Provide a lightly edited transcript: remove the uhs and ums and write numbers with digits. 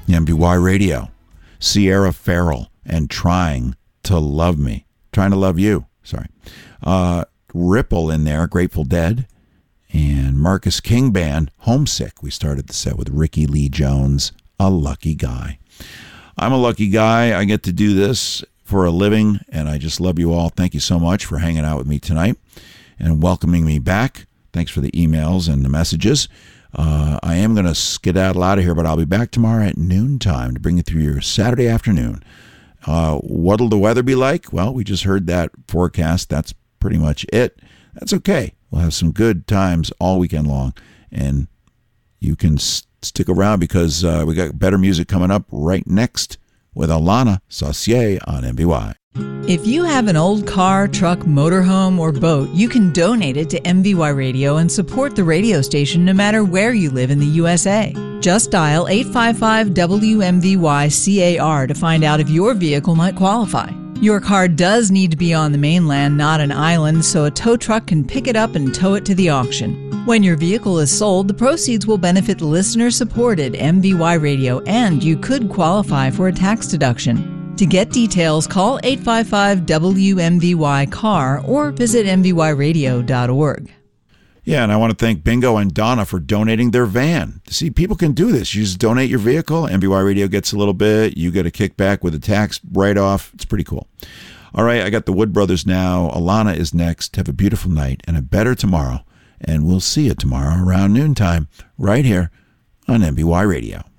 MBY Radio, Sierra Farrell, and Trying to Love Me. Trying to Love You, sorry. Ripple in there, Grateful Dead, and Marcus King Band, Homesick. We started the set with Ricky Lee Jones, A Lucky Guy. I'm a lucky guy. I get to do this for a living, and I just love you all. Thank you so much for hanging out with me tonight and welcoming me back. Thanks for the emails and the messages. I am going to skedaddle out of here, but I'll be back tomorrow at noontime to bring you through your Saturday afternoon. What'll the weather be like? Well, we just heard that forecast. That's pretty much it. That's okay. We'll have some good times all weekend long, and you can stick around because we got better music coming up right next with Alana Saucier on MBY. If you have an old car, truck, motorhome, or boat, you can donate it to MVY Radio and support the radio station no matter where you live in the USA. Just dial 855-WMVY-CAR to find out if your vehicle might qualify. Your car does need to be on the mainland, not an island, so a tow truck can pick it up and tow it to the auction. When your vehicle is sold, the proceeds will benefit listener-supported MVY Radio, and you could qualify for a tax deduction. To get details, call 855-WMVY-CAR or visit MVYradio.org. Yeah, and I want to thank Bingo and Donna for donating their van. See, people can do this. You just donate your vehicle. MBY Radio gets a little bit. You get a kickback with a tax write-off. It's pretty cool. All right, I got the Wood Brothers now. Alana is next. Have a beautiful night and a better tomorrow. And we'll see you tomorrow around noontime right here on MBY Radio.